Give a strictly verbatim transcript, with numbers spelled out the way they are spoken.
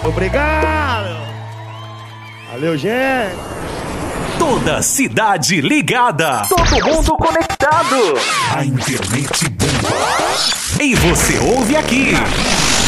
Obrigado. Valeu, gente. Toda cidade ligada. Todo mundo conectado. A internet bomba. E você ouve aqui.